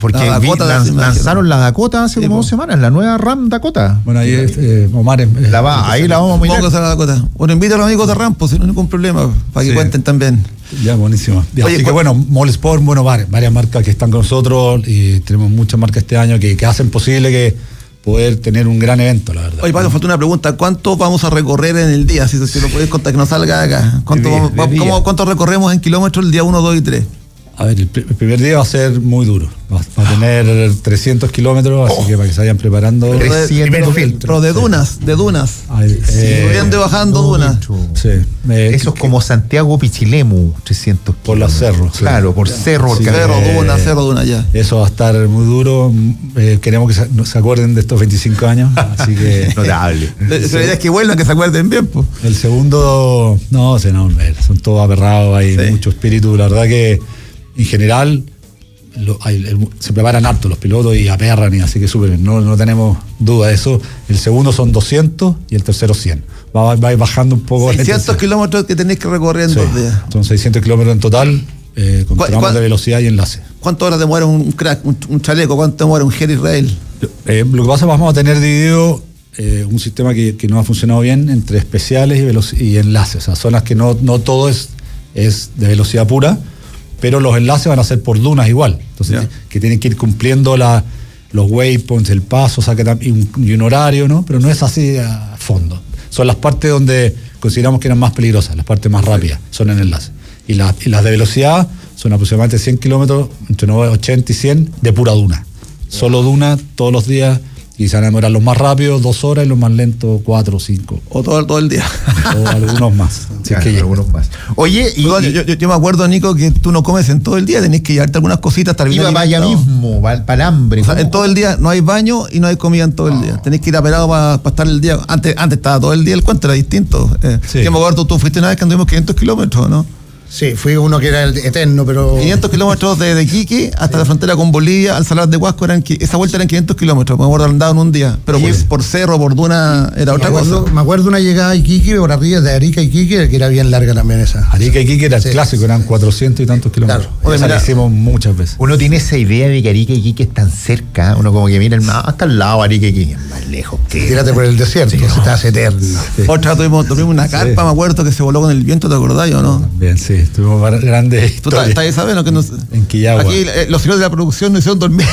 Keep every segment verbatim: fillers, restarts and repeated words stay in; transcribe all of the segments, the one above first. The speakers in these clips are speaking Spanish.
Porque la Dakota, vi, lan, lanzaron la Dakota hace sí, como dos semanas, la nueva RAM Dakota. Bueno, ahí es, eh, Omar. Eh, la va, ahí la vamos a mirar. La Dakota. Bueno, invito a los amigos de RAM, pues, sin ningún problema, para que sí. cuenten también. Ya, buenísimo. Ya, Oye, así que bueno, Mall Sport, bueno, varias, varias marcas que están con nosotros y tenemos muchas marcas este año que, que hacen posible que poder tener un gran evento, la verdad. Oye, Pablo, falta una pregunta. ¿Cuánto vamos a recorrer en el día? Si, si lo podéis contar, que nos salga acá. ¿Cuánto, de, vamos, de ¿cómo, ¿Cuánto recorremos en kilómetros el día uno, dos y tres? A ver, el, pr- el primer día va a ser muy duro. Va, va a tener trescientos kilómetros, así que para que se vayan preparando. trescientos filtros. De dunas, de dunas. Ay, eh, Subiendo y bajando no, dunas. Sí. Eh, Eso es como Santiago Pichilemu, trescientos. Por los cerros. Claro, por cerro. Sí, cerro, duna, cerro, duna, ya. Eso va a estar muy duro. Eh, queremos que se, se acuerden de estos veinticinco años, así que... Notable. La idea es que vuelvan, que se acuerden bien, pues. El segundo, no, se no, son todos aperrados, hay sí. mucho espíritu, la verdad que en general lo, hay, el, se preparan harto los pilotos y aperran, y así que súper bien, no, no tenemos duda de eso. El segundo son doscientos y el tercero cien. Va, va bajando un poco. seiscientos kilómetros que tenéis que recorrer en sí, dos días. Son seiscientos kilómetros en total, eh, con tramos de velocidad y enlace. ¿Cuántas horas demora un crack, un, un chaleco? ¿Cuánto demora un Jerry Rail? Eh, lo que pasa es que vamos a tener dividido eh, un sistema que, que no ha funcionado bien entre especiales y, veloc- y enlaces. O sea, zonas que no, no todo es, es de velocidad pura, pero los enlaces van a ser por dunas igual. Entonces, yeah. que tienen que ir cumpliendo la, los waypoints, el paso, o sea, que y, un, y un horario, ¿no? Pero no es así a fondo. Son las partes donde consideramos que eran más peligrosas, las partes más rápidas, son en enlace. Y, la, y las de velocidad son aproximadamente cien kilómetros, entre ochenta y cien, de pura duna. Solo duna todos los días. Y se van a demorar los más rápidos dos horas y los más lentos cuatro o cinco. O todo, todo el día. O algunos más. Sí, claro, que algunos más. Oye, y, yo, yo, yo me acuerdo, Nico, que tú no comes en todo el día, tenés que llevarte algunas cositas. Estar bien iba para allá mismo, para el hambre. O sea, en todo el día no hay baño y no hay comida en todo el día. Tenés que ir apelado para pa estar el día. Antes, antes estaba todo el día el cuento, era distinto. Eh, sí. Yo me acuerdo, tú fuiste una vez que anduvimos quinientos kilómetros, ¿no? Sí, fui uno que era el eterno, pero... quinientos kilómetros de, de Iquique hasta sí. la frontera con Bolivia, al Salar de Huasco, eran, esa vuelta eran quinientos kilómetros, me acuerdo, andado en un día, pero por, por cerro, por duna, era otra me acuerdo, cosa. Me acuerdo una llegada a Iquique, por arriba de Arica a Iquique, que era bien larga también esa. Arica y Iquique era el sí. clásico, eran cuatrocientos y tantos kilómetros. Claro. Oye, esa la hicimos muchas veces. Uno tiene esa idea de que Arica y Iquique están cerca, uno como que mira el mapa, hasta al lado Arica y Iquique, más lejos que... Tírate por el desierto, sí, no. Estás eterno. Sí. Otra, tuvimos, tuvimos una carpa, sí. me acuerdo, que se voló con el viento, ¿te acordás o no? Bien, sí, estuvimos grandes ¿Tú estás ahí sabiendo que nos, en Quillagua. Aquí eh, los señores de la producción nos hicieron dormir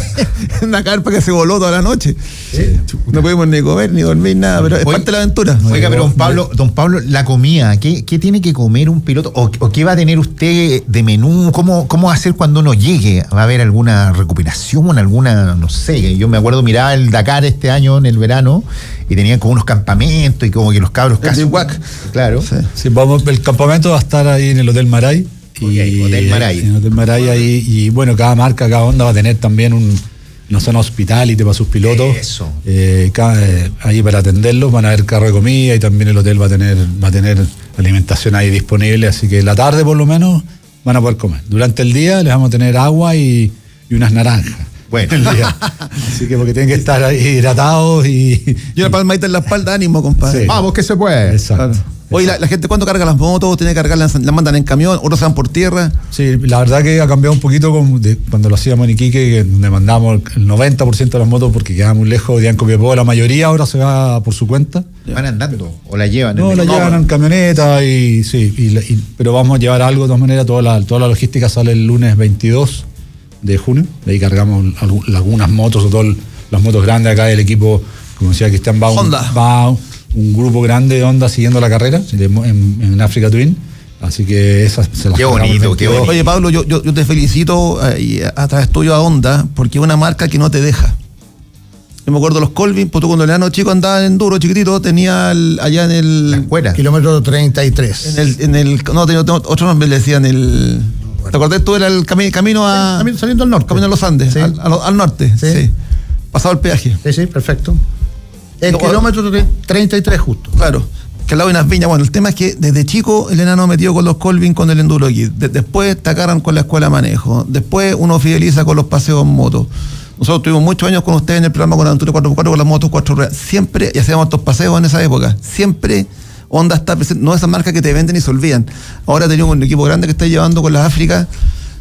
en una carpa que se voló toda la noche? Sí. No pudimos ni comer ni dormir nada, pero es Oye, parte de la aventura. Oiga, pero don Pablo, don Pablo, la comida, ¿qué, qué tiene que comer un piloto? ¿O, o qué va a tener usted de menú? ¿Cómo, ¿Cómo va a hacer cuando uno llegue? ¿Va a haber alguna recuperación, alguna, no sé? Yo me acuerdo, miraba el Dakar este año en el verano y tenían como unos campamentos y como que los cabros casi. Claro. Sí. Sí, vamos, el campamento va a estar ahí en el Hotel Maray. Okay, y Hotel Maray. En Hotel Maray ahí, y bueno, cada marca, cada onda va a tener también un, una zona hospitality para sus pilotos. Eso. Eh, cada, eh, ahí para atenderlos van a haber carro de comida y también el hotel va a tener va a tener alimentación ahí disponible, así que la tarde por lo menos van a poder comer. Durante el día les vamos a tener agua y, y unas naranjas. Bueno, el día. Así que porque tienen que estar ahí hidratados y... Y una palmadita en la espalda, ánimo, compadre. Sí. Vamos, que se puede. Exacto. Claro. Oye, la, la gente, ¿cuándo carga las motos? ¿Tiene que cargarlas? ¿Las mandan en camión? ¿Otros se van por tierra? Sí, la verdad que ha cambiado un poquito con, de, cuando lo hacíamos en Iquique, donde mandamos el noventa por ciento de las motos porque quedaban muy lejos de Copiapó. La mayoría ahora se va por su cuenta. ¿Van andando? ¿O la llevan? No, la llevan en camioneta, y sí, y, y, pero vamos a llevar algo de todas maneras. Toda la, toda la logística sale el lunes veintidós de junio. De ahí cargamos algunas motos, o todas las motos grandes acá del equipo, como decía Cristian Baum. Honda. Baum, un grupo grande de Honda siguiendo la carrera de, en, en Africa Twin, así que esas se las qué bonito, qué bonito. Oye, Pablo, yo, yo, yo te felicito eh, a través tuyo a Honda, porque es una marca que no te deja. Yo me acuerdo los Colvin, pues tú cuando el enano chico andaba en duro, chiquitito, tenía el, allá en el... La escuela. Kilómetro treinta y tres. En el, en el, no, tenía otro nombre, le decían el... ¿Te acordás? Tú era el cami, camino a... Sí, saliendo al norte. Camino a los Andes, sí. al, al, al norte, sí. sí. Pasado el peaje. Sí, sí, perfecto. El no, kilómetro treinta y tres justo. Claro, que al lado de unas viñas. Bueno, el tema es que desde chico el enano metido con los Colvin, con el enduro aquí. De, después te agarran con la escuela de manejo. Después uno fideliza con los paseos en moto. Nosotros tuvimos muchos años con ustedes en el programa con la Aventura cuatro por cuatro, con las motos cuatro ruedas. Siempre, y hacíamos estos paseos en esa época. Siempre Honda está presente. No esas marcas que te venden y se olvidan. Ahora tenemos un equipo grande que está llevando con las Áfricas.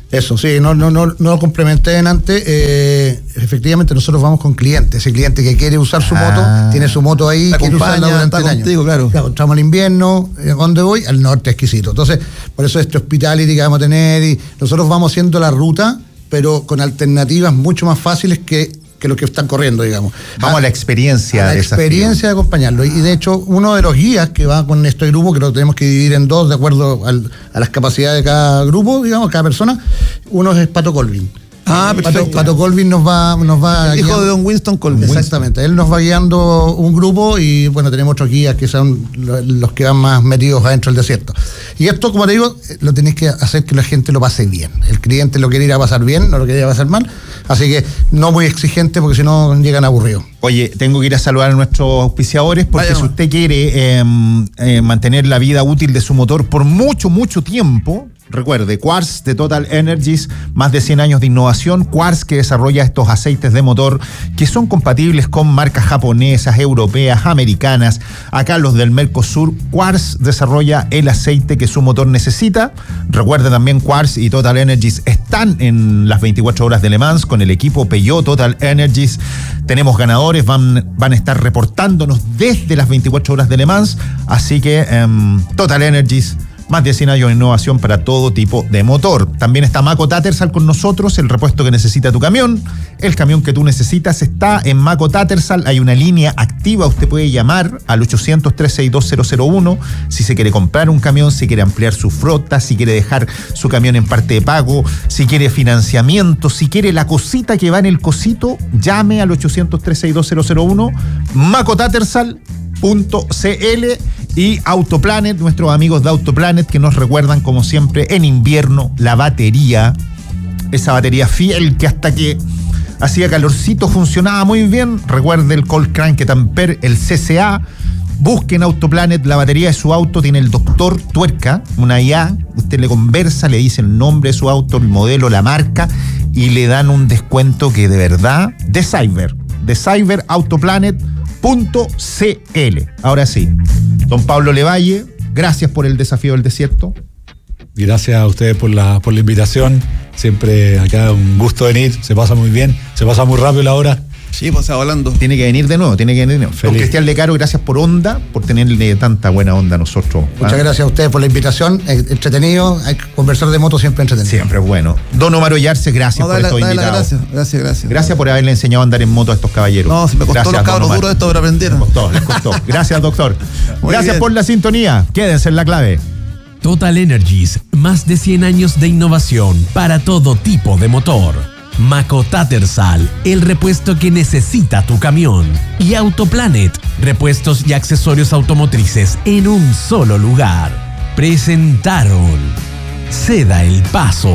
Eso, sí, no, no, no, no lo complementé en antes. Eh, efectivamente, nosotros vamos con clientes. Ese cliente que quiere usar su Ah. moto, tiene su moto ahí, Te quiere acompaña, usarla durante está el contigo, año. claro. Claro, entramos al invierno, ¿a dónde voy? Al norte exquisito. Entonces, por eso este hospitality que vamos a tener, y nosotros vamos haciendo la ruta, pero con alternativas mucho más fáciles que, que los que están corriendo, digamos. Vamos a, a la experiencia. a la de experiencia de acompañarlo. Y de hecho, uno de los guías que va con este grupo, que lo tenemos que dividir en dos de acuerdo al, a las capacidades de cada grupo, digamos, cada persona, uno es Pato Colvin. Ah, Pato, perfecto. Pato Colvin nos va, nos va El hijo guiando- de Don Winston Colvin. Exactamente, él nos va guiando un grupo y bueno, tenemos otros guías que son lo- los que van más metidos adentro del desierto. Y esto, como te digo, lo tenéis que hacer que la gente lo pase bien. El cliente lo quiere ir a pasar bien, no lo quiere ir a pasar mal. Así que no muy exigente porque si no llegan aburridos. Oye, tengo que ir a saludar a nuestros auspiciadores porque Vaya si nomás. usted quiere eh, eh, mantener la vida útil de su motor por mucho, mucho tiempo, recuerde, Quartz de Total Energies, más de cien años de innovación, Quartz que desarrolla estos aceites de motor que son compatibles con marcas japonesas, europeas, americanas. Acá los del Mercosur, Quartz desarrolla el aceite que su motor necesita. Recuerde también, Quartz y Total Energies están en las veinticuatro horas de Le Mans con el equipo Peugeot Total Energies. Tenemos ganadores, van, van a estar reportándonos desde las veinticuatro horas de Le Mans, así que um, Total Energies, más de cien años de innovación para todo tipo de motor. También está Maco Tattersall con nosotros, el repuesto que necesita tu camión. El camión que tú necesitas está en Maco Tattersall. Hay una línea activa, usted puede llamar al ochocientos, trescientos sesenta y dos cero cero uno si se quiere comprar un camión, si quiere ampliar su flota, si quiere dejar su camión en parte de pago, si quiere financiamiento, si quiere la cosita que va en el cosito, llame al ochocientos, trescientos sesenta y dos cero cero uno. Maco Tattersall punto c l y Autoplanet, nuestros amigos de Autoplanet que nos recuerdan como siempre en invierno la batería, esa batería fiel que hasta que hacía calorcito funcionaba muy bien. Recuerde el Cold Crank Ampere, el C C A. Busquen Autoplanet, la batería de su auto tiene el doctor Tuerca, una I A, usted le conversa, le dice el nombre de su auto, el modelo, la marca y le dan un descuento que de verdad, de Cyber, de Cyber Autoplanet punto c l. Ahora sí, don Pablo Levalle, gracias por el desafío del desierto. Gracias a ustedes por la, por la invitación. Siempre acá un gusto venir. Se pasa muy bien. Se pasa muy rápido la hora. Sí, pues estaba hablando. Tiene que venir de nuevo, tiene que venir de nuevo. Don Feliz. Cristian Lecaro, gracias por onda, por tenerle tanta buena onda a nosotros. Muchas ¿ah? gracias a ustedes por la invitación. Eh, Entretenido, hay que conversar de moto siempre entretenido. Siempre es bueno. Don Omar Ollarse, gracias No, por dale, estos dale las invitados. gracias, gracias, gracias. Gracias por haberle enseñado a andar en moto a estos caballeros. No, si me costó Gracias, los don cabros Omar. duros esto, pero aprendieron. Les costó, les costó. Gracias, doctor. Muy Gracias bien. por la sintonía. Quédense en la clave. Total Energies, más de cien años de innovación para todo tipo de motor. Maco Tattersall, el repuesto que necesita tu camión. Y Autoplanet, repuestos y accesorios automotrices en un solo lugar. Presentaron Ceda el Paso.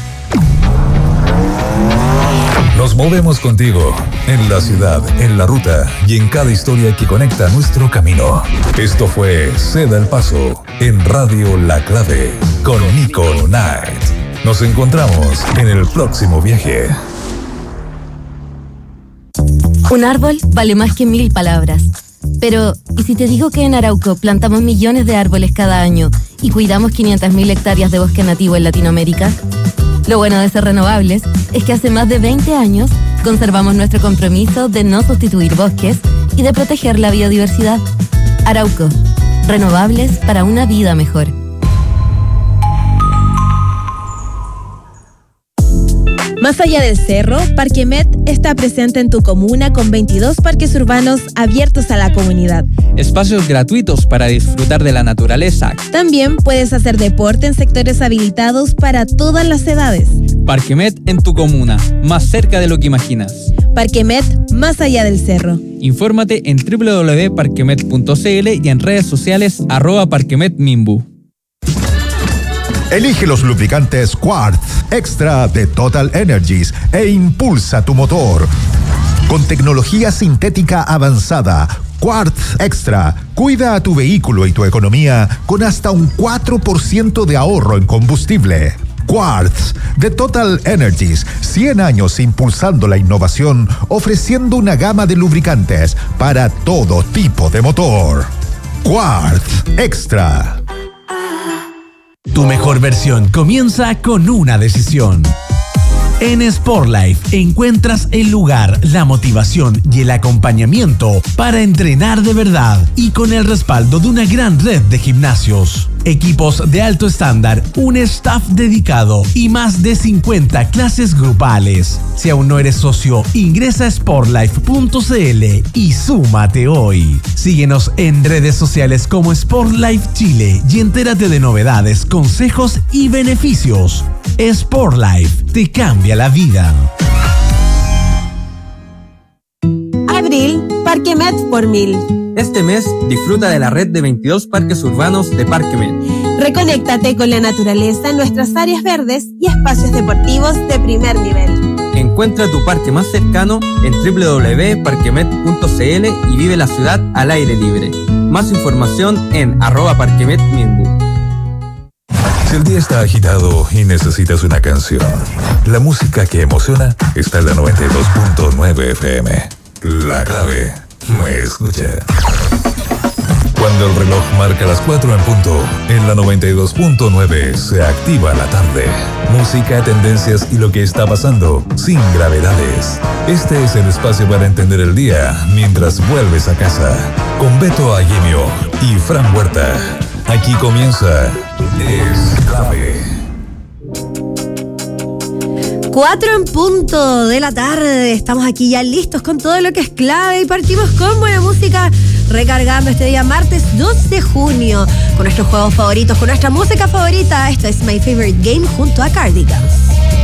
Nos movemos contigo, en la ciudad, en la ruta y en cada historia que conecta nuestro camino. Esto fue Ceda el Paso, en Radio La Clave, con Nico Knight. Nos encontramos en el próximo viaje. Un árbol vale más que mil palabras. Pero, ¿y si te digo que en Arauco plantamos millones de árboles cada año y cuidamos quinientas mil hectáreas de bosque nativo en Latinoamérica? Lo bueno de ser renovables es que hace más de veinte años conservamos nuestro compromiso de no sustituir bosques y de proteger la biodiversidad. Arauco, renovables para una vida mejor. Más allá del cerro, Parquemet está presente en tu comuna con veintidós parques urbanos abiertos a la comunidad. Espacios gratuitos para disfrutar de la naturaleza. También puedes hacer deporte en sectores habilitados para todas las edades. Parquemet en tu comuna, más cerca de lo que imaginas. Parquemet, más allá del cerro. Infórmate en doble u doble u doble u punto parquemet punto c l y en redes sociales arroba parquemetmimbu. Elige los lubricantes Quartz Extra de Total Energies e impulsa tu motor. Con tecnología sintética avanzada, Quartz Extra cuida a tu vehículo y tu economía con hasta un cuatro por ciento de ahorro en combustible. Quartz de Total Energies, cien años impulsando la innovación, ofreciendo una gama de lubricantes para todo tipo de motor. Quartz Extra. Tu mejor versión comienza con una decisión. En Sportlife encuentras el lugar, la motivación y el acompañamiento para entrenar de verdad y con el respaldo de una gran red de gimnasios, equipos de alto estándar, un staff dedicado y más de cincuenta clases grupales. Si aún no eres socio, ingresa a sportlife punto c l y súmate hoy. Síguenos en redes sociales como Sportlife Chile y entérate de novedades, consejos y beneficios. Sportlife te cambia la vida. Abril, Parque Met por mil. Este mes disfruta de la red de veintidós parques urbanos de Parque Met. Reconéctate con la naturaleza en nuestras áreas verdes y espacios deportivos de primer nivel. Encuentra tu parque más cercano en doble u doble u doble u punto parquemet punto c l y vive la ciudad al aire libre. Más información en arroba parquemetminbu. Si el día está agitado y necesitas una canción, la música que emociona está en la noventa y dos punto nueve F M. La clave me escucha. Cuando el reloj marca las cuatro en punto, en la noventa y dos punto nueve se activa la tarde. Música, tendencias y lo que está pasando sin gravedades. Este es el espacio para entender el día mientras vuelves a casa. Con Beto Ayemio y Fran Huerta. Aquí comienza Es Clave. Cuatro en punto de la tarde. Estamos aquí ya listos con todo lo que es clave y partimos con buena música, recargando este día martes dos de junio con nuestros juegos favoritos, con nuestra música favorita. Esto es My Favorite Game junto a Cardigans.